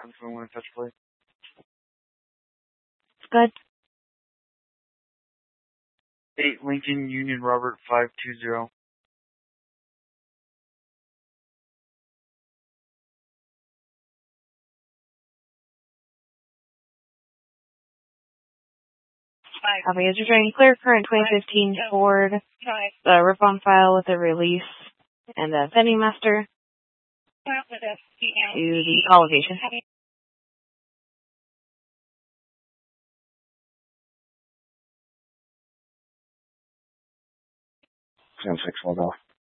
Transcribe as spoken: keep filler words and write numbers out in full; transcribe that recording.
I want to touch play. It's good. eight Lincoln Union Robert five two zero. Copy. As you're trying to clear current twenty fifteen Ford, the rip on file with a release, and the vending master to the call location. ten six, hold off.